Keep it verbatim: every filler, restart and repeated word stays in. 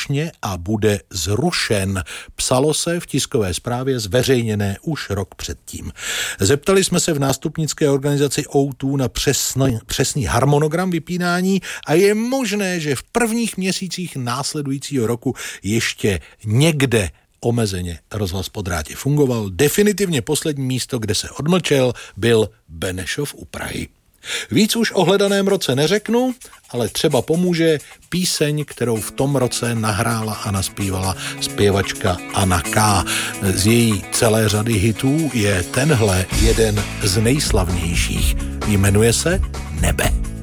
plošně a bude zrušen. Psalo se v tiskové zprávě zveřejněné už rok předtím. Zeptali jsme se v nástupnické organizaci O dva na přesný, přesný harmonogram vypínání a je možné, že v prvních měsících následujícího roku ještě někde omezeně rozhlas po drátě fungoval. Definitivně poslední místo, kde se odmlčel, byl Benešov u Prahy. Víc už o hledaném roce neřeknu, ale třeba pomůže píseň, kterou v tom roce nahrála a naspívala zpěvačka Anna K. Z její celé řady hitů je tenhle jeden z nejslavnějších. Jmenuje se Nebe.